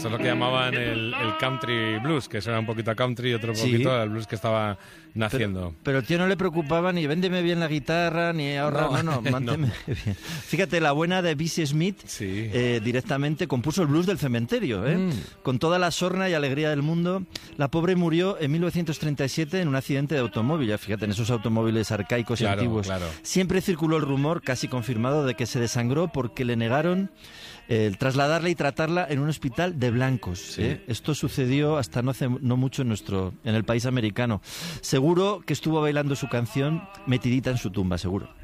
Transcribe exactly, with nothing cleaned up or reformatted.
Esto es lo que llamaban el, el country blues, que eso era un poquito country y otro poquito Sí. el blues que estaba naciendo. Pero, pero el tío no le preocupaba ni véndeme bien la guitarra, ni ahorra, no, no, no mánteme no. bien. Fíjate, la buena de Bessie Smith Sí. eh, directamente compuso el blues del cementerio, ¿eh? Mm. Con toda la sorna y alegría del mundo. La pobre murió en mil novecientos treinta y siete en un accidente de automóvil. Ya fíjate, en esos automóviles arcaicos y Claro, antiguos. claro. Siempre circuló el rumor, casi confirmado, de que se desangró porque le negaron el trasladarla y tratarla en un hospital de blancos. Sí. ¿eh? Esto sucedió hasta no hace no mucho en nuestro en el país americano. Seguro que estuvo bailando su canción metidita en su tumba, seguro.